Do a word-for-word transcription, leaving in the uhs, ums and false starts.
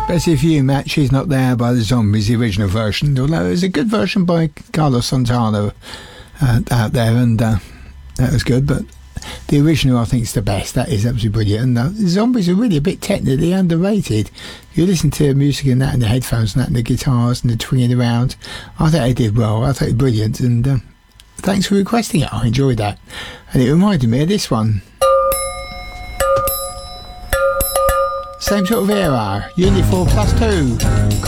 Especially for you, Matt, She's Not There by the Zombies, the original version. Although there's a good version by Carlos Santana uh, out there, and uh, that was good. But the original, I think, is the best. That is absolutely brilliant. And uh, the Zombies are really a bit technically underrated. If you listen to music and that, and the headphones and that, and the guitars and the twinging around, I think they did well. I think it's brilliant. And uh, thanks for requesting it. I enjoyed that. And it reminded me of this one. Same sort of era. Unit four plus two.